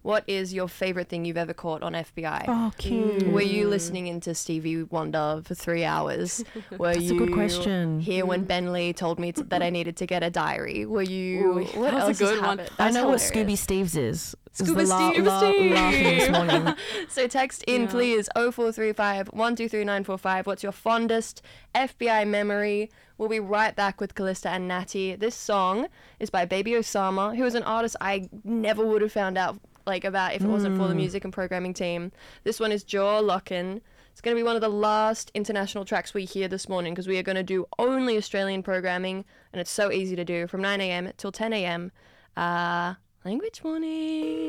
What is your favorite thing you've ever caught on FBI? Oh, cute. Were you listening into Stevie Wonder for 3 hours? Were That's a good question. here when Ben Lee told me that I needed to get a diary? Were you... Ooh, what that was a else good has one. happened? I That's know what hilarious. Scooby Steves is. It's Scuba the Steve. laughing this morning. So text in, Yeah. please, 0435 123 945. What's your fondest FBI memory? We'll be right back with Callista and Natty. This song is by Baby Osama, who is an artist I never would have found out about if it wasn't for the music and programming team. This one is Jaw Lockin'. It's going to be one of the last international tracks we hear this morning because we are going to do only Australian programming, and it's so easy to do from 9 a.m. till 10 a.m. Language Morning.